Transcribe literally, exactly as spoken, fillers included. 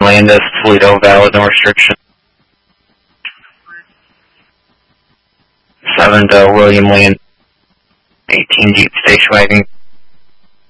Landis, Toledo, valid, no restriction. seven to William Land, eighteen Jeep station wagon.